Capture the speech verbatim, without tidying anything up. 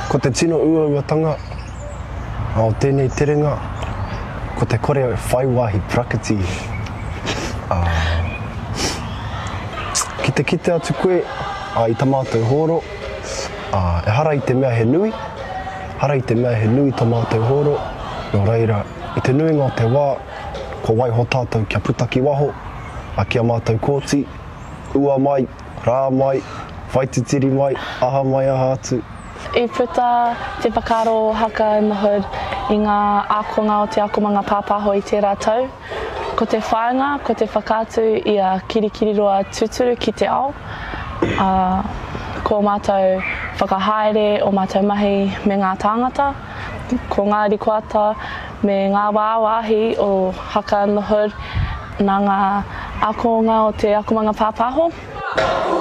Ko te tino uauatanga o tēnei terenga, ko te kore whai wāhi prakati. Uh, ki te kite atu koe, uh, i tā mātou horo, uh, e hara i te mea he nui, hara i te mea he nui tā mātou horo, nō reira, i te nuinga o te wā, ko waiho tātou kia putaki waho, a kia mātou kōti, ua mai, rā mai, whaititiri mai, aha mai aha atu. I puta te whakaro haka in the hood i ngā ākonga o te akomanga pāpaho i tērā tau. Ko te whāinga, ko te whakātu i a kirikiri roa tūturu ki te ao. Uh, ko mātou whakahaere o mātou mahi me ngā tāngata. Ko ngā rikoata me ngā wāwahi o haka in the hood nā ngā ākonga o te akomanga pāpaho.